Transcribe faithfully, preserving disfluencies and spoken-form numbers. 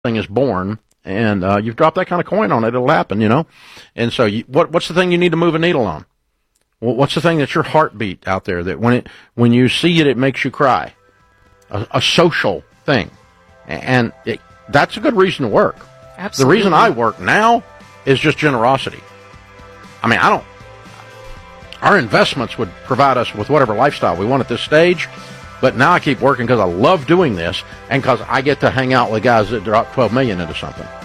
thing is born, and uh, you've dropped that kind of coin on it, it'll happen, you know. And so, you, what what's the thing you need to move a needle on? Well, what's the thing that's your heartbeat out there that when it when you see it, it makes you cry? A, a social thing, and it, that's a good reason to work. Absolutely. The reason I work now is just generosity. I mean, I don't. Our investments would provide us with whatever lifestyle we want at this stage. But now I keep working because I love doing this and because I get to hang out with guys that drop twelve million dollars into something.